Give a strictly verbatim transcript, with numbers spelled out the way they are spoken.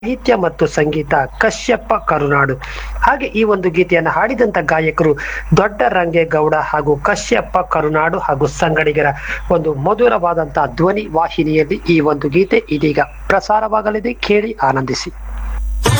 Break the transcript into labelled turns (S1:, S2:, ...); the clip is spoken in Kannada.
S1: ಸಾಹಿತ್ಯ ಮತ್ತು ಸಂಗೀತ ಕಶ್ಯಪ ಕರುನಾಡು. ಹಾಗೆ ಈ ಒಂದು ಗೀತೆಯನ್ನು ಹಾಡಿದಂತ ಗಾಯಕರು ದೊಡ್ಡ ರಂಗೇಗೌಡ ಹಾಗೂ ಕಶ್ಯಪ ಕರುನಾಡು ಹಾಗೂ ಸಂಗಡಿಗರ ಒಂದು ಮಧುರವಾದಂತಹ ಧ್ವನಿ ವಾಹಿನಿಯಲ್ಲಿ ಈ ಒಂದು ಗೀತೆ ಇದೀಗ ಪ್ರಸಾರವಾಗಲಿದೆ. ಕೇಳಿ ಆನಂದಿಸಿ.